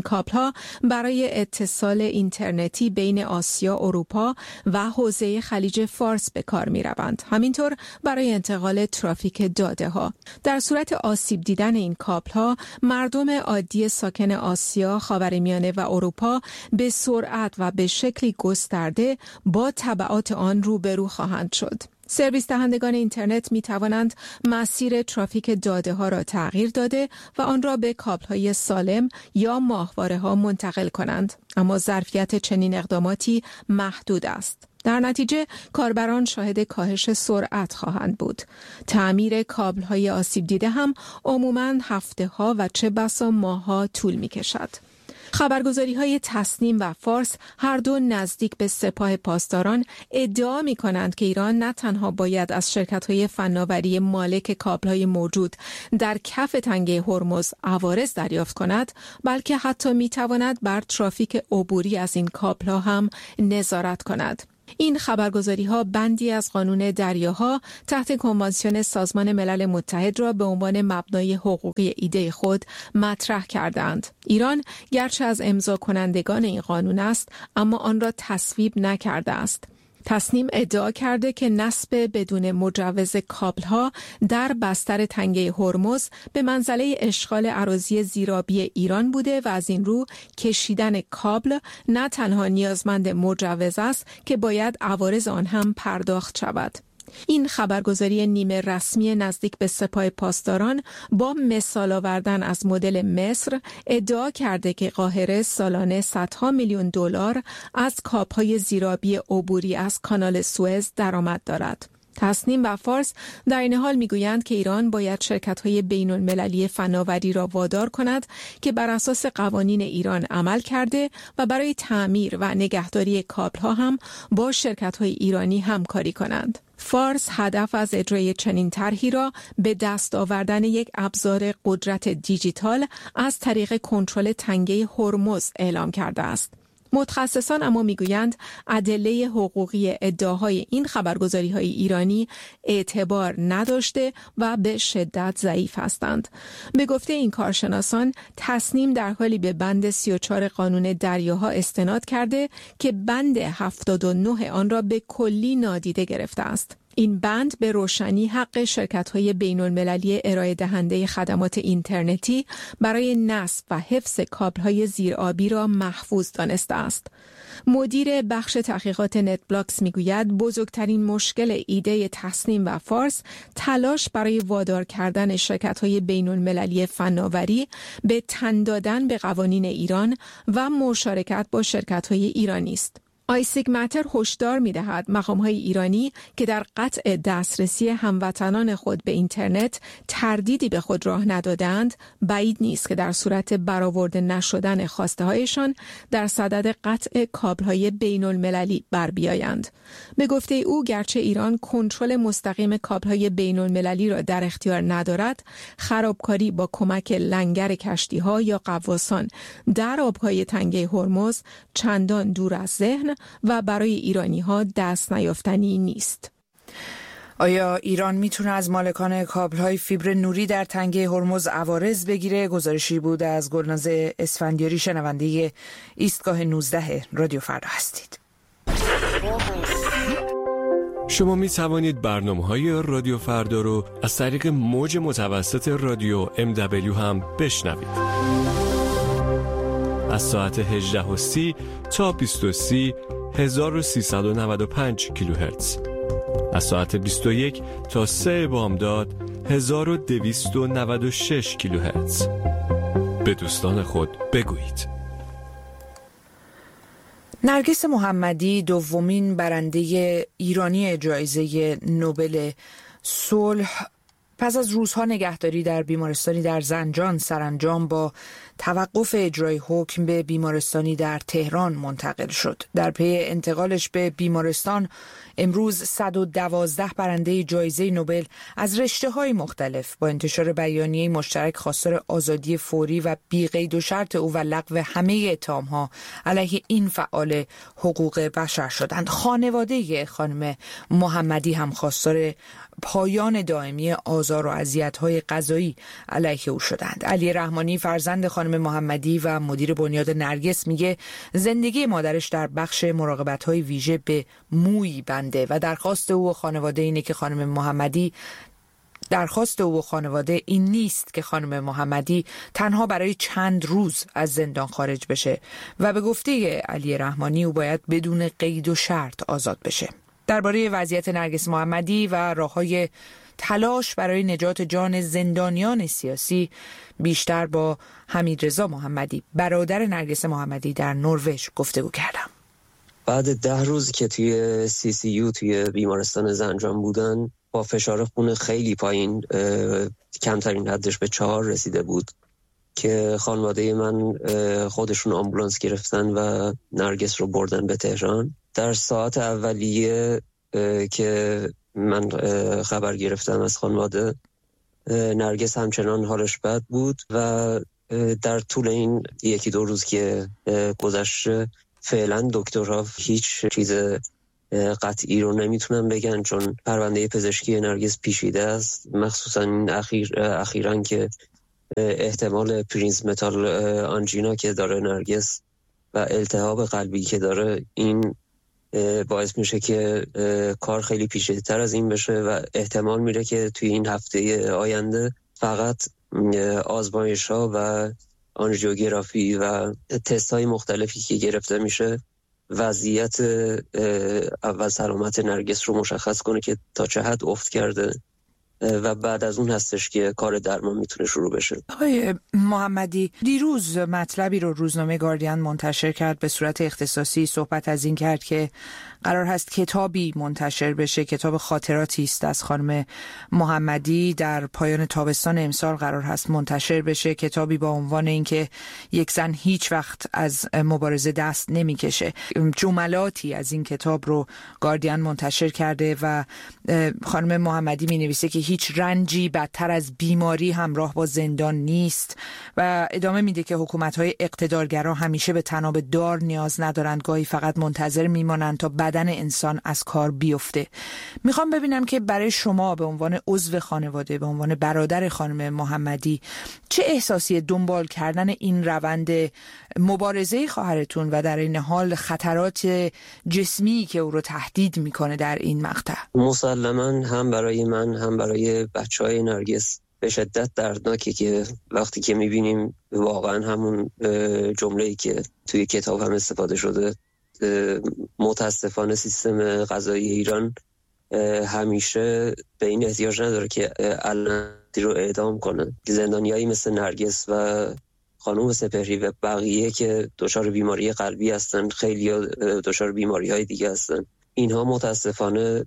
کابل‌ها برای اتصال اینترنتی بین آسیا، اروپا و حوزه خلیج فارس به کار می‌روند. همینطور برای انتقال ترافیک داده‌ها. در صورت آسیب دیدن این کابل‌ها، مردم عادی ساکن آسیا، خاورمیانه و اروپا به سرعت و به شکلی گسترده با تبعات آن روبرو خواهند شد. سرویس دهندگان اینترنت می توانند مسیر ترافیک داده ها را تغییر داده و آن را به کابل های سالم یا ماهواره ها منتقل کنند، اما ظرفیت چنین اقداماتی محدود است. در نتیجه کاربران شاهد کاهش سرعت خواهند بود. تعمیر کابل های آسیب دیده هم عموماً هفته ها و چه بسا ماه ها طول می کشد. خبرگزاری‌های تصنیم و فارس هر دو نزدیک به سپاه پاسداران ادعا می‌کنند که ایران نه تنها باید از شرکت‌های فناوری مالک کابل‌های موجود در کف تنگه هرمز عوارض دریافت کند، بلکه حتی می‌تواند بر ترافیک عبوری از این کابل‌ها هم نظارت کند. این خبرگزاری‌ها بندی از قانون دریاها تحت کنوانسیون سازمان ملل متحد را به عنوان مبنای حقوقی ایده خود مطرح کردند. ایران گرچه از امضا کنندگان این قانون است، اما آن را تصویب نکرده است. تصنیم ادعا کرده که نصب بدون مجوز کابل‌ها در بستر تنگه هرمز به منزله اشغال اراضی زیرآبی ایران بوده و از این رو کشیدن کابل نه تنها نیازمند مجوز است که باید عوارض آن هم پرداخت شود. این خبرگزاری نیمه رسمی نزدیک به سپاه پاسداران با مثال آوردن از مدل مصر ادعا کرده که قاهره سالانه صدها میلیون دلار از کابل‌های زیرآبی عبوری از کانال سوئز درآمد دارد. تصنیم و فارس در این حال میگویند که ایران باید شرکت‌های بین‌المللی فناوری را وادار کند که بر اساس قوانین ایران عمل کرده و برای تعمیر و نگهداری کابل‌ها هم با شرکت‌های ایرانی همکاری کنند. فارس هدف از اجرای چنین طرحی را به دست آوردن یک ابزار قدرت دیجیتال از طریق کنترل تنگه هرمز اعلام کرده است. متخصصان اما میگویند ادله حقوقی ادعاهای این خبرگزاری‌های ایرانی اعتبار نداشته و به شدت ضعیف هستند. به گفته این کارشناسان، تصنیم در حالی به بند 34 قانون دریاها استناد کرده که بند 79 آن را به کلی نادیده گرفته است. این بند به روشنی حق شرکت‌های بین‌المللی ارائه دهنده خدمات اینترنتی برای نصب و حفظ کابل‌های زیرآبی را محفوظ دانسته است. مدیر بخش تحقیقات نت بلاکس میگوید بزرگترین مشکل ایده تصنیم و فارس تلاش برای وادار کردن شرکت‌های بین‌المللی فناوری به تن دادن به قوانین ایران و مشارکت با شرکت‌های ایرانی است. آیسیگماتر هشدار می‌دهد مقام‌های ایرانی که در قطع دسترسی هموطنان خود به اینترنت تردیدی به خود راه ندادند، بعید نیست که در صورت برآورده نشدن خواسته‌هایشان در صدد قطع کابل‌های بین‌المللی بر بیایند. به گفته او گرچه ایران کنترل مستقیم کابل‌های بین‌المللی را در اختیار ندارد، خرابکاری با کمک لنگر کشتی‌ها یا غواصان در آب‌های تنگه هرمز چندان دور از ذهن و برای ایرانی‌ها دست نیافتنی نیست. آیا ایران میتونه از مالکان کابل‌های فیبر نوری در تنگه هرمز عوارض بگیره؟ گزارشی بود از گلناز اسفندیاری، شنونده ایستگاه 19 رادیو فردا هستید. شما می توانید برنامه‌های رادیو فردا رو از طریق موج متوسط رادیو MW هم بشنوید. از ساعت 18:30 تا 20:30 1395 کیلوهرتز. از ساعت 21 تا 3 بامداد 1296 کیلوهرتز. به دوستان خود بگویید. نرگس محمدی دومین برنده ایرانی جایزه نوبل صلح پس از روزها نگهداری در بیمارستانی در زنجان سرانجام با توقف اجرای حکم به بیمارستانی در تهران منتقل شد. در پی انتقالش به بیمارستان امروز 112 برنده جایزه نوبل از رشته‌های مختلف با انتشار بیانیه مشترک خواستار آزادی فوری و بی‌قید و شرط او و لغو همه اتهام‌ها علیه این فعال حقوق بشر شدند. خانواده خانم محمدی هم خواستار پایان دائمی آزادی آزار و اذیت‌های قضایی علیه او شدند. علی رحمانی فرزند خانم محمدی و مدیر بنیاد نرگس میگه زندگی مادرش در بخش مراقبت‌های ویژه به موی بنده و درخواست او و خانواده این نیست که خانم محمدی تنها برای چند روز از زندان خارج بشه و به گفته علی رحمانی او باید بدون قید و شرط آزاد بشه. درباره وضعیت نرگس محمدی و راه‌های تلاش برای نجات جان زندانیان سیاسی بیشتر با حمیدرضا محمدی برادر نرگس محمدی در نروژ گفتگو کردم. بعد 10 روز که توی CCU توی بیمارستان زنجان بودن با فشار خون خیلی پایین، کمترین حدش به 4 رسیده بود که خانواده من خودشون آمبولانس گرفتن و نرگس رو بردن به تهران. در ساعت اولیه که من خبر گرفتم از خانواده، نرگس همچنان حالش بد بود و در طول این 1-2 روز که گذشته فعلا دکترها هیچ چیز قطعی رو نمیتونن بگن، چون پرونده پزشکی نرگس پیچیده است، مخصوصا این اخیراً که احتمال پرینس متال آنژینا که داره نرگس و التهاب قلبی که داره، این باعث میشه که کار خیلی پیچیده‌تر از این بشه و احتمال میره که توی این هفته آینده فقط آزمایش‌ها و آنژیوگرافی و تست‌های مختلفی که گرفته میشه وضعیت اول سلامت نرگس رو مشخص کنه که تا چه حد افت کرده و بعد از اون هستش که کار درمان میتونه شروع بشه. آقای محمدی، دیروز مطلبی رو روزنامه گاردین منتشر کرد به صورت اختصاصی، صحبت از این کرد که قرار هست کتابی منتشر بشه، کتاب خاطراتی است از خانم محمدی، در پایان تابستان امسال قرار هست منتشر بشه، کتابی با عنوان اینکه یک زن هیچ وقت از مبارزه دست نمیکشه. جملاتی از این کتاب رو گاردین منتشر کرده و خانم محمدی مینویسه که هیچ رنجی بدتر از بیماری همراه با زندان نیست و ادامه میده که حکومت‌های اقتدارگرا همیشه به تناب دار نیاز ندارند، گاهی فقط منتظر میمانند تا بدن انسان از کار بیفته. میخوام ببینم که برای شما به عنوان عضو خانواده، به عنوان برادر خانم محمدی، چه احساسی دنبال کردن این روند مبارزه خواهرتون و در این حال خطرات جسمی که او رو تهدید میکنه در این مقطع؟ مسلماً هم برای من هم برای بچهای نرگس به شدت دردناکه که وقتی که میبینیم واقعا همون جمله‌ای که توی کتاب هم استفاده شده، متاسفانه سیستم قضایی ایران همیشه به این احتیاج نداره که علنی رو اعدام کنه. زندانیایی مثل نرگس و خانم سپهری و بقیه که دچار بیماری قلبی هستن، خیلی دچار بیماری‌های دیگه هستن، اینها متاسفانه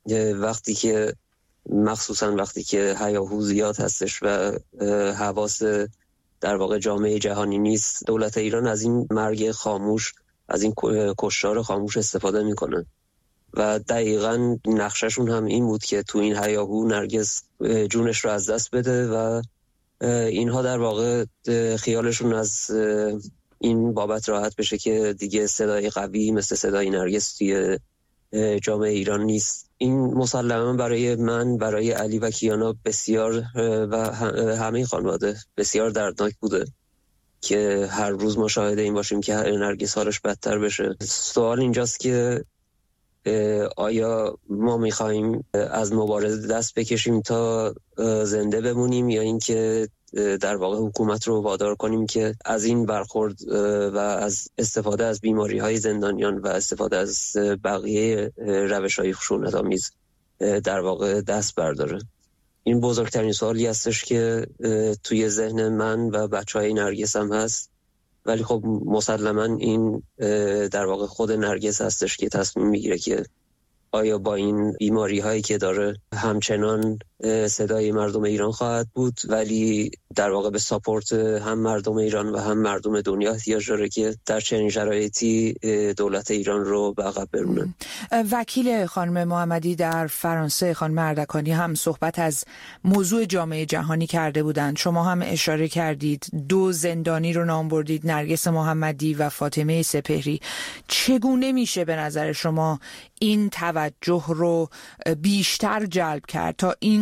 مخصوصا وقتی که هیاهو زیاد هستش و حواس در واقع جامعه جهانی نیست، دولت ایران از این مرگ خاموش، از این کشتار خاموش استفاده میکنه و دقیقاً نقششون هم این بود که تو این هیاهو نرگس جونش رو از دست بده و اینها در واقع خیالشون از این بابت راحت بشه که دیگه صدای قوی مثل صدای نرگس توی جامعه ایران نیست. این مسلماً برای من، برای علی و کیانا بسیار و همه خانواده بسیار دردناک بوده که هر روز مشاهده این باشیم که نرگس حالش بدتر بشه. سوال اینجاست که آیا ما میخواییم از مبارزه دست بکشیم تا زنده بمونیم یا اینکه در واقع حکومت رو وادار کنیم که از این برخورد و از استفاده از بیماری‌های زندانیان و استفاده از بقیه روش‌های خشونت‌آمیز در واقع دست برداره. این بزرگترین سوالی هستش که توی ذهن من و بچه‌های نرگس هم هست، ولی خب مسلماً این در واقع خود نرگس هستش که تصمیم میگیره که آیا با این بیماری هایی که داره همچنان صدای مردم ایران خواهد بود، ولی در واقع به ساپورت هم مردم ایران و هم مردم دنیا احتیاج داره که در چنین شرایطی دولت ایران رو به عقب برونه. وکیل خانم محمدی در فرانسه، خانم اردکانی، هم صحبت از موضوع جامعه جهانی کرده بودند. شما هم اشاره کردید 2 زندانی رو نام بردید، نرگس محمدی و فاطمه سپهری. چگونه میشه به نظر شما این توجه رو بیشتر جلب کرد تا این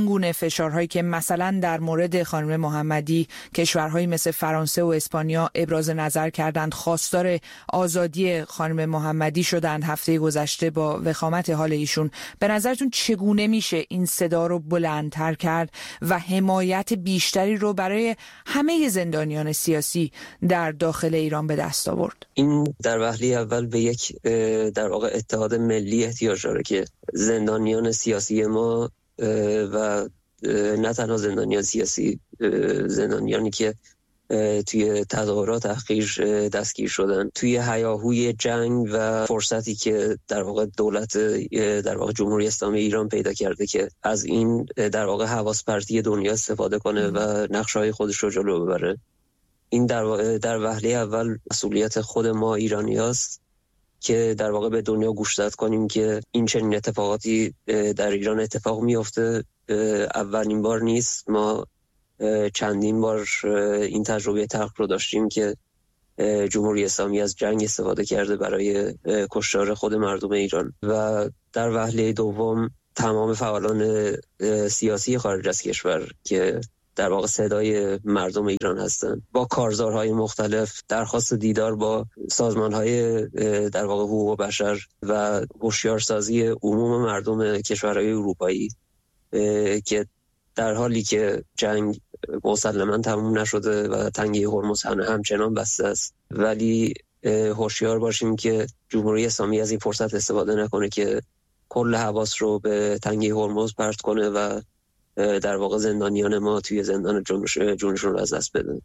این گونه فشارهایی که مثلا در مورد خانم محمدی کشورهایی مثل فرانسه و اسپانیا ابراز نظر کردند، خواستار آزادی خانم محمدی شدند هفته گذشته با وخامت حال ایشون، به نظرتون چگونه میشه این صدا رو بلندتر کرد و حمایت بیشتری رو برای همه زندانیان سیاسی در داخل ایران به دست آورد؟ این در وهله اول به یک در واقع اتحاد ملی احتیاج داره که زندانیان سیاسی ما و نه تنها زندانیان سیاسی، زندانیانی که توی تظاهرات تحقیر دستگیر شدن توی هیاهوی جنگ و فرصتی که در واقع دولت در واقع جمهوری اسلامی ایران پیدا کرده که از این در واقع حواس پرتی دنیا استفاده کنه و نقشه‌های خودش رو جلو ببره. این در وهله اول مسئولیت خود ما ایرانیاست که در واقع به دنیا گوشزد کنیم که این چنین اتفاقاتی در ایران اتفاق میفته. اولین بار نیست، ما چندین بار این تجربه تلخ رو داشتیم که جمهوری اسلامی از جنگ استفاده کرده برای کشتار خود مردم ایران. و در وهله دوم تمام فعالان سیاسی خارج از کشور که در واقع صدای مردم ایران هستند، با کارزارهای مختلف درخواست دیدار با سازمانهای در واقع حقوق بشر و هوشیارسازی عموم مردم کشورهای اروپایی که در حالی که جنگ مسلماً تموم نشده و تنگه هرمز همچنان بسته است، ولی هوشیار باشیم که جمهوری اسلامی از این فرصت استفاده نکنه که کل حواس رو به تنگه هرمز پرت کنه و در واقع زندانیان ما توی زندان جونشون رو از دست بدن.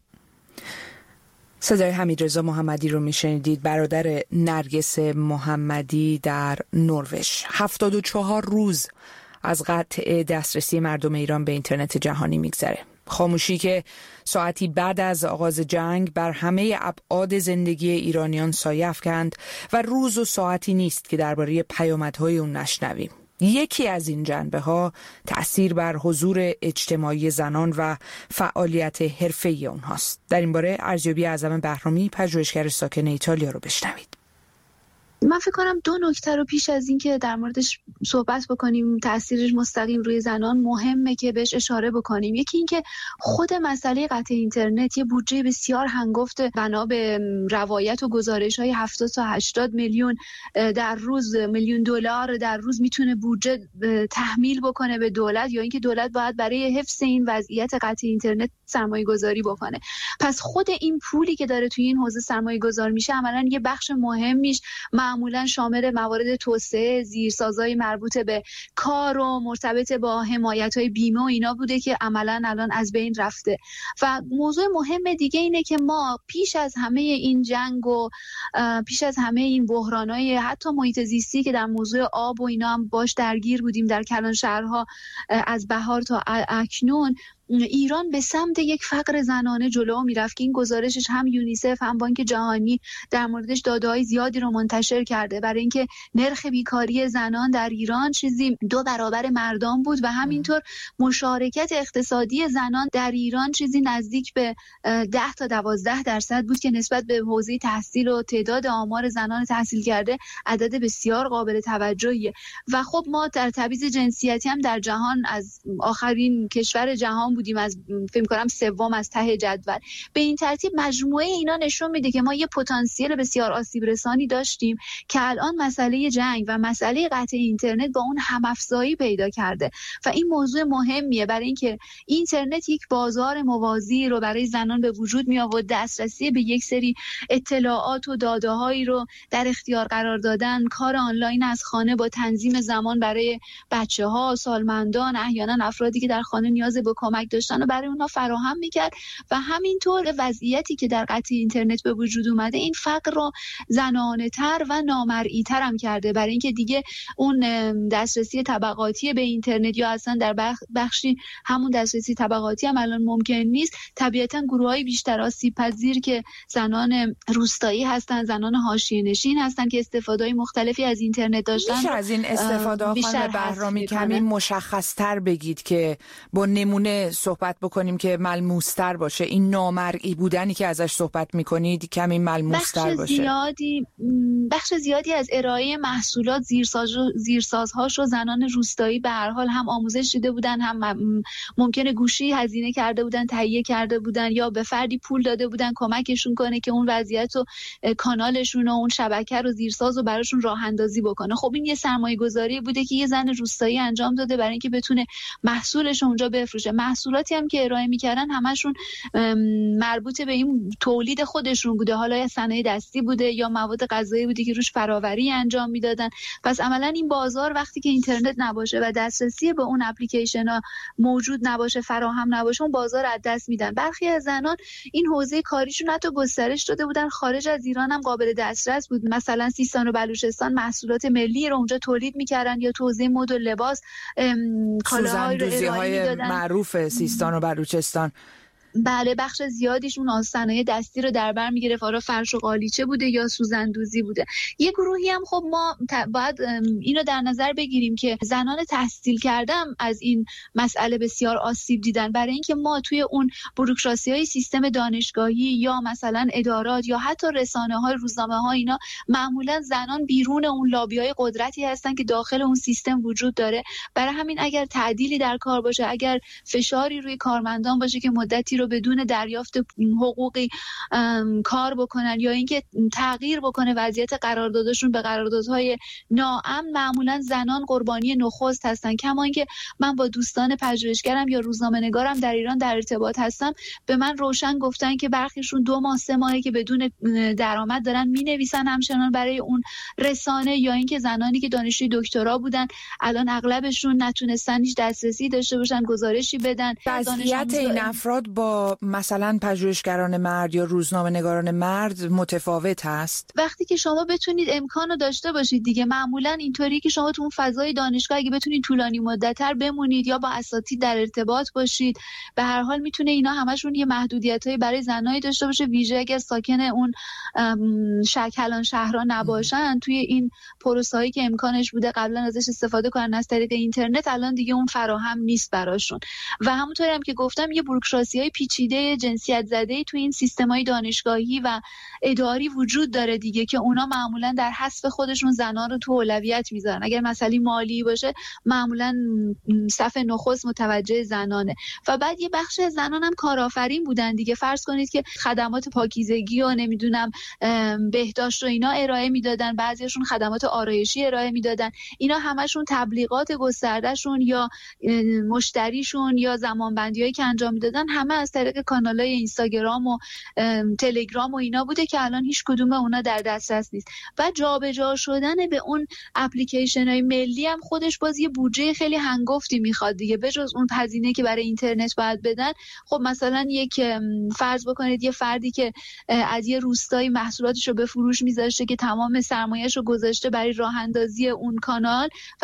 صدای حمیدرضا محمدی رو میشنیدید، برادر نرگس محمدی در نروژ. 74 روز از قطع دسترسی مردم ایران به اینترنت جهانی میگذره. خاموشی که ساعتی بعد از آغاز جنگ بر همه ابعاد زندگی ایرانیان سایه افکند و روز و ساعتی نیست که درباره پیامدهای اون نشنویم. یکی از این جنبه‌ها تأثیر بر حضور اجتماعی زنان و فعالیت حرفه‌ای اونهاست. در این باره ارزیابی اعظم بهرامی، پژوهشگر ساکن ایتالیا رو بشنوید. من فکر کنم دو نکته رو پیش از این که در موردش صحبت بکنیم تأثیرش مستقیم روی زنان مهمه که بهش اشاره بکنیم. یکی این که خود مسئله قطع اینترنت یه بودجه بسیار هنگفت بنا به روایت و گزارش‌های 70 تا 80 میلیون در روز، میلیون دلار در روز میتونه بودجه تحمیل بکنه به دولت، یا اینکه دولت باید برای حفظ این وضعیت قطع اینترنت سرمایه‌گذاری بکنه. پس خود این پولی که داره توی این حوزه سرمایه‌گذار میشه عملاً یه بخش مهمیش معمولا شامل موارد توسعه، زیرسازهای مربوط به کار و مرتبط با حمایت‌های بیمه و اینا بوده که عملاً الان از بین رفته. و موضوع مهم دیگه اینه که ما پیش از همه این جنگ و پیش از همه این بحران‌های حتی محیط زیستی که در موضوع آب و اینا هم باش درگیر بودیم در کلان شهرها از بهار تا اکنون، ایران به سمت یک فقر زنانه جلو میرفت که این گزارشش هم یونیسف هم بانک جهانی در موردش داده‌های زیادی رو منتشر کرده، برای اینکه نرخ بیکاری زنان در ایران چیزی 2 برابر مردان بود و همینطور مشارکت اقتصادی زنان در ایران چیزی نزدیک به 10 تا 12% بود که نسبت به حوزه تحصیل و تعداد آمار زنان تحصیل کرده عدد بسیار قابل توجهیه. و خب ما در تبعیض جنسیتی هم در جهان از آخرین کشور جهان بودیم، از فکر کنم سوم از ته جدول. به این ترتیب مجموعه اینا نشون میده که ما یه پتانسیل بسیار آسیب رسانی داشتیم که الان مسئله جنگ و مسئله قطع اینترنت با اون هم‌افزایی پیدا کرده و این موضوع مهمیه برای اینکه اینترنت یک بازار موازی رو برای زنان به وجود می آورد، دسترسی به یک سری اطلاعات و داده‌هایی رو در اختیار قرار دادن، کار آنلاین از خانه با تنظیم زمان برای بچه‌ها، سالمندان، احیانا افرادی که در خانه نیاز به کمک داشتن و برای اونها فراهم میکرد. و همینطور وضعیتی که در قطع اینترنت به وجود اومده این فقر رو زنانه تر و نامرئی تر هم کرده، برای اینکه دیگه اون دسترسی طبقاتی به اینترنت یا اصلا در بخشی همون دسترسی طبقاتی هم الان ممکن نیست. طبیعتا گروهای بیشتر آسیب پذیر که زنان روستایی هستن، زنان حاشیه نشین هستن که استفاده‌های مختلفی از اینترنت داشتن. میشه از این استفاده خانم بهرامی کمی مشخص‌تر بگید که با نمونه صحبت بکنیم که ملموس‌تر باشه، این نامرئی بودنی که ازش صحبت میکنید کمی ملموس‌تر باشه؟ بخش زیادی از ارائه محصولات زیرسازهاش رو زنان روستایی به هر حال هم آموزش دیده بودن، هم ممکنه گوشی هزینه کرده بودن، تهیه کرده بودن، یا به فردی پول داده بودن کمکشون کنه که اون وضعیت و کانالشون و اون شبکه رو زیرساز و براشون راه اندازی بکنه. خب این یه سرمایه گذاری بوده که یه زن روستایی انجام داده برای اینکه بتونه محصولش اونجا بفروشه. محصولاتی هم که ارائه میکردن همشون مربوط به این تولید خودشون بوده، حالا یا صنایع دستی بوده یا مواد غذایی بوده که روش فراوری انجام میدادن. پس عملا این بازار وقتی که اینترنت نباشه و دسترسی به اون اپلیکیشن ها موجود نباشه، فراهم نباشه، اون بازار از دست میدن. برخی از زنان این حوزه کاریشون حتی گسترش داده بودن، خارج از ایران هم قابل دسترس بود. مثلا سیستان و بلوچستان محصولات ملی رو اونجا تولید میکردن یا تو حوزه مد و لباس کالاهای رو ارائه میدادن. معروف سیستان و بلوچستان، بله، بخش زیادیشون صنایع دستی رو در بر میگرفت، آره فرش و قالیچه بوده یا سوزندوزی بوده. یه گروهی هم خب ما باید اینو در نظر بگیریم که زنان تحصیل کردم از این مسئله بسیار آسیب دیدن، برای اینکه ما توی اون بوروکراسی‌های سیستم دانشگاهی یا مثلا ادارات یا حتی رسانه‌های روزنامه‌ها، اینا معمولا زنان بیرون اون لابی‌های قدرتی هستن که داخل اون سیستم وجود داره. برای همین اگر تعدیلی در کار باشه، اگر فشاری روی کارمندان باشه که مدتی رو بدون دریافت حقوقی کار بکنن یا اینکه تغییر بکنه وضعیت قراردادشون به قراردادهای ناامن، معمولا زنان قربانی نخست هستن. کما اینکه من با دوستان پژوهشگرم یا روزنامه‌نگارم در ایران در ارتباط هستم، به من روشن گفتن که برخیشون 2 ماه 3 ماهه که بدون درآمد دارن مینویسن همچنان برای اون رسانه، یا اینکه زنانی که دانشجوی دکترا بودن الان اغلبشون نتونستن هیچ دسترسی داشته باشن گزارشی بدن. وضعیت این افراد با مثلا پژوهشگران مرد یا روزنامه‌نگاران مرد متفاوت هست؟ وقتی که شما بتونید امکانو داشته باشید دیگه، معمولا اینطوری که شما تو اون فضای دانشگاه اگه بتونید طولانی مدت‌تر بمونید یا با اساتید در ارتباط باشید، به هر حال میتونه اینا همشون یه محدودیتایی برای زنای داشته باشه، ویژه اگه ساکن اون کلان شهرها نباشن. توی این پروسه‌ای که امکانش بوده قبلا ازش استفاده کنن از طریق اینترنت، الان دیگه اون فراهم نیست براشون. و همونطوری هم که گفتم یه بوروکراسی‌های پیچیده جنسیت زده‌ای تو این سیستم‌های دانشگاهی و اداری وجود داره دیگه، که اونا معمولا در حذف خودشون زنان رو تو اولویت میذارن. اگر مسئله مالی باشه معمولا صف نخست متوجه زنانه. و بعد یه بخش زنان هم کارآفرین بودن دیگه. فرض کنید که خدمات پاکیزگی و نمیدونم بهداشت و اینا ارائه میدادن، بعضیشون خدمات آرایشی ارائه میدادن. اینا همشون تبلیغات گستردهشون یا مشتریشون یا زمانبندیایی که انجام میدادن همه از طریق کانال‌های اینستاگرام و تلگرام و اینا بوده که الان هیچ کدوم اونا در دسترس نیست. و جابجا شدن به اون اپلیکیشن‌های ملی هم خودش باز یه بودجه خیلی هنگفتی میخواد دیگه. بجز اون هزینه که برای اینترنت باید بدن، خب مثلا یک فرض بکنید یه فردی که از یه روستایی محصولاتش رو به فروش میذاشته که تمام سرمایه‌اش رو گذاشته برای راه اندازی اون کانال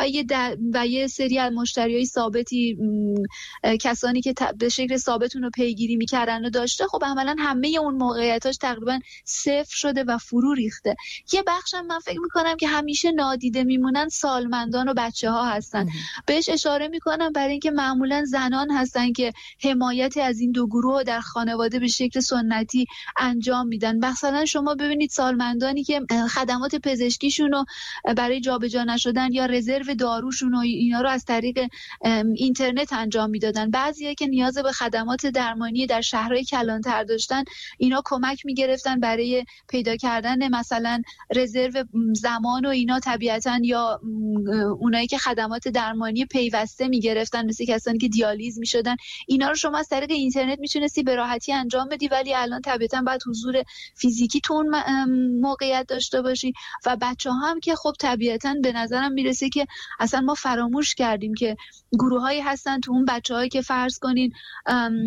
و یه سری از مشتریای ثابتی، کسانی که به شکل ثابت اون رو پیگیری میکردن و داشته، خب عملا همه اون موقعیتاش تقریبا صفر شده و فرو ریخته. یه بخشم من فکر میکنم که همیشه نادیده میمونن سالمندان و بچه‌ها هستن. بهش اشاره میکنم برای اینکه معمولا زنان هستن که حمایت از این دو گروه در خانواده به شکل سنتی انجام میدن. مثلا شما ببینید سالمندانی که خدمات پزشکیشون رو برای جابجا نشدن یا رزرو داروشون و اینا رو از طریق اینترنت انجام میدادن. بعضیا که نیاز به خدمات درمانی در شهرهای کلانتر داشتن، اینا کمک میگرفتن برای پیدا کردن مثلا رزرو زمان و اینا طبیعتاً، یا اونایی که خدمات درمانی پیوسته میگرفتن مثل کسانی که دیالیز میشدن، اینا رو شما از طریق اینترنت میتونستی به راحتی انجام بدی. ولی الان طبیعتاً باید حضور فیزیکی تو اون موقعیت داشته باشی. و بچه‌ها هم که خب طبیعتاً به نظرم میرسه که اصلا ما فراموش کردیم که گروهایی هستن تو اون بچه‌هایی که فرض کنین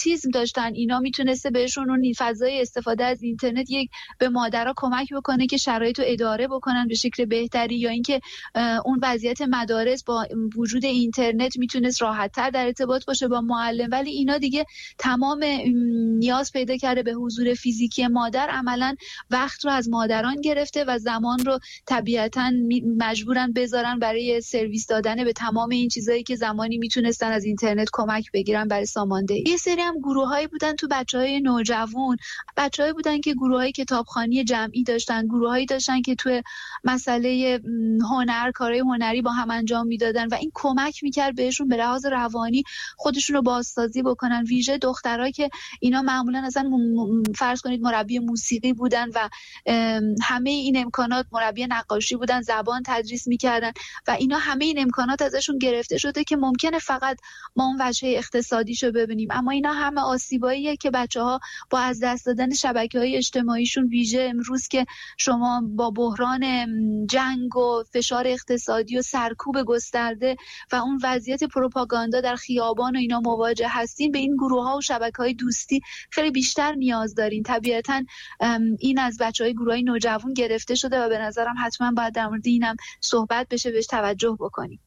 اوتیسم داشتن، اینا میتونسته بهشون اون فضای استفاده از اینترنت یک به مادرها کمک بکنه که شرایط رو اداره بکنن به شکل بهتری، یا اینکه اون وضعیت مدارس با وجود اینترنت میتونست راحت‌تر در ارتباط باشه با معلم. ولی اینا دیگه تمام نیاز پیدا کرده به حضور فیزیکی مادر، عملاً وقت رو از مادران گرفته و زمان رو طبیعتاً مجبورن بذارن برای سرویس دادن به تمام این چیزایی که زمانی میتونستن از اینترنت کمک بگیرن برای ساماندهی. یه سری هم گروهایی بودن تو بچهای نوجوان، بچه‌هایی بودن که گروه‌های کتابخوانی جمعی داشتن، گروهایی داشتن که تو مسئله هنر، کارهای هنری با هم انجام میدادن و این کمک میکرد بهشون به لحاظ روانی خودشون رو بازسازی بکنن. ویژه دخترها که اینا معمولا اصلا فرض کنید مربی موسیقی بودن و همه این امکانات، مربی نقاشی بودن، زبان تدریس میکردن و اینا همه این امکانات ازشون گرفته شده که ممکنه فقط ما اون وجه اقتصادیشو ببینیم، اما اینا همه آسیباییه که بچه‌ها با از دست دادن شبکه‌های اجتماعیشون، ویژه امروز که شما با بحران جنگ و فشار اقتصادی و سرکوب گسترده و اون وضعیت پروپاگاندا در خیابان و اینا مواجه هستین، به این گروه‌ها و شبکه‌های دوستی خیلی بیشتر نیاز دارین. طبیعتاً این از بچه‌های گروه‌های نوجوان گرفته شده و به نظرم حتما باید در مورد اینم صحبت بشه، بهش توجه بکنیم.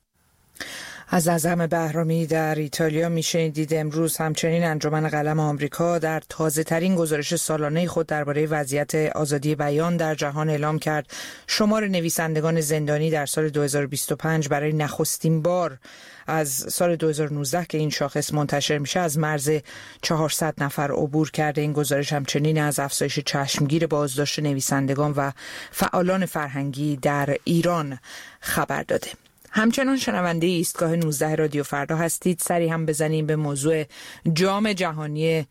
از اعظم بهرامی در ایتالیا میشنیدید. امروز همچنین انجمن قلم آمریکا در تازه‌ترین گزارش سالانه خود درباره وضعیت آزادی بیان در جهان اعلام کرد شمار نویسندگان زندانی در سال 2025 برای نخستین بار از سال 2019 که این شاخص منتشر میشه از مرز 400 نفر عبور کرده. این گزارش همچنین از افزایش چشمگیر بازداشت نویسندگان و فعالان فرهنگی در ایران خبر داده. همچنان شنونده ایستگاه 19 رادیو فردا هستید. سری هم بزنیم به موضوع جام جهانی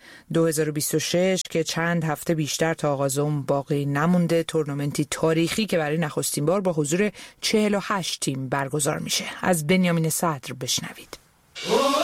2026 که چند هفته بیشتر تا آغاز اون باقی نمونده. تورنمنتی تاریخی که برای نخستین بار با حضور 48 تیم برگزار میشه. از بنیامین صدر بشنوید.